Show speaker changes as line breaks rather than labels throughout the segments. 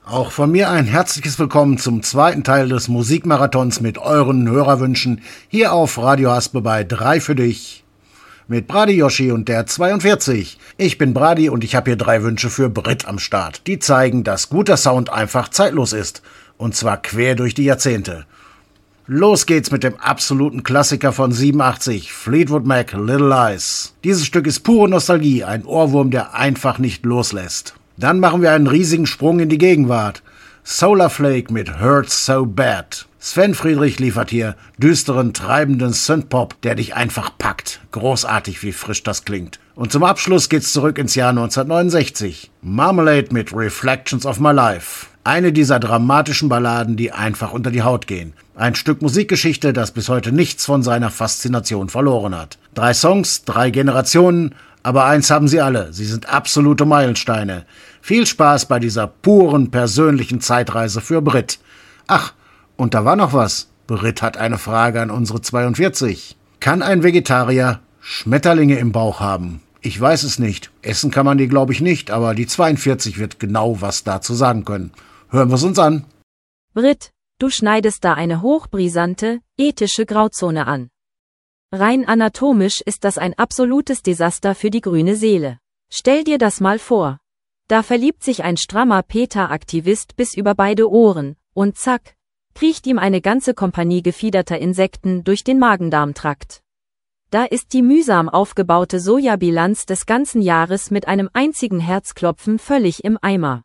Auch von mir ein herzliches Willkommen zum zweiten Teil des Musikmarathons mit euren Hörerwünschen hier auf Radio Haspe bei 3 für dich mit Brady Yoshi und der 42. Ich bin Brady und ich habe hier 3 Wünsche für Brit am Start. Die zeigen, dass guter Sound einfach zeitlos ist. Und zwar quer durch die Jahrzehnte. Los geht's mit dem absoluten Klassiker von 87, Fleetwood Mac, Little Lies. Dieses Stück ist pure Nostalgie, ein Ohrwurm, der einfach nicht loslässt. Dann machen wir einen riesigen Sprung in die Gegenwart. Solar Flake mit Hurts So Bad. Sven Friedrich liefert hier düsteren, treibenden Synthpop, der dich einfach packt. Großartig, wie frisch das klingt. Und zum Abschluss geht's zurück ins Jahr 1969. Marmalade mit Reflections of My Life. Eine dieser dramatischen Balladen, die einfach unter die Haut gehen. Ein Stück Musikgeschichte, das bis heute nichts von seiner Faszination verloren hat. 3 Songs, 3 Generationen, aber eins haben sie alle, sie sind absolute Meilensteine. Viel Spaß bei dieser puren, persönlichen Zeitreise für Brit. Ach, und da war noch was. Brit hat eine Frage an unsere 42. Kann ein Vegetarier Schmetterlinge im Bauch haben? Ich weiß es nicht. Essen kann man die, glaube ich, nicht, aber die 42 wird genau was dazu sagen können. Hören wir es uns an.
Brit, du schneidest da eine hochbrisante, ethische Grauzone an. Rein anatomisch ist das ein absolutes Desaster für die grüne Seele. Stell dir das mal vor. Da verliebt sich ein strammer PETA-Aktivist bis über beide Ohren, und zack, kriecht ihm eine ganze Kompanie gefiederter Insekten durch den Magen-Darm-Trakt. Da ist die mühsam aufgebaute Sojabilanz des ganzen Jahres mit einem einzigen Herzklopfen völlig im Eimer.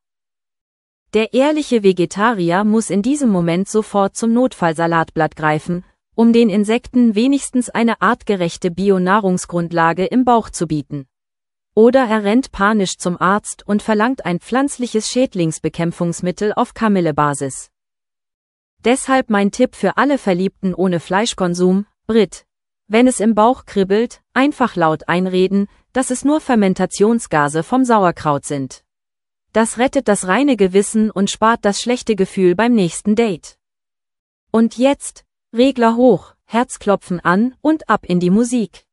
Der ehrliche Vegetarier muss in diesem Moment sofort zum Notfallsalatblatt greifen, um den Insekten wenigstens eine artgerechte Bionahrungsgrundlage im Bauch zu bieten. Oder er rennt panisch zum Arzt und verlangt ein pflanzliches Schädlingsbekämpfungsmittel auf Kamillebasis. Deshalb mein Tipp für alle Verliebten ohne Fleischkonsum: Brit, wenn es im Bauch kribbelt, einfach laut einreden, dass es nur Fermentationsgase vom Sauerkraut sind. Das rettet das reine Gewissen und spart das schlechte Gefühl beim nächsten Date. Und jetzt, Regler hoch, Herzklopfen an und ab in die Musik.